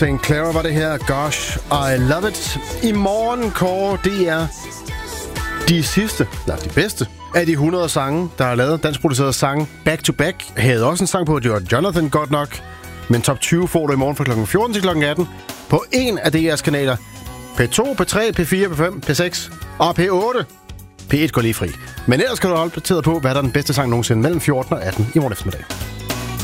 St. Clara var det her. Gosh, I love it. I morgen, Kåre, det er de bedste af de 100 sange, der er lavet. Danskproducerede sange back to back. Havde også en sang på, det var Jonathan godt nok. Men top 20 får du i morgen fra kl. 14 til kl. 18 på en af DR's kanaler. P2, P3, P4, P5, P6 og P8. P1 går lige fri. Men ellers kan du holde opdateret på, hvad der er den bedste sang nogensinde mellem 14 og 18 i morgen eftermiddag.